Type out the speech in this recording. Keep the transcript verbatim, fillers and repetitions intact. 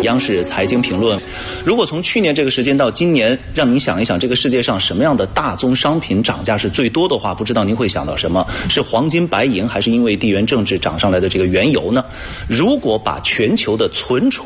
央视财经评论。如果从去年这个时间到今年，让您想一想，这个世界上什么样的大宗商品涨价是最多的话，不知道您会想到什么？是黄金、白银，还是因为地缘政治涨上来的这个原油呢？如果把全球的存储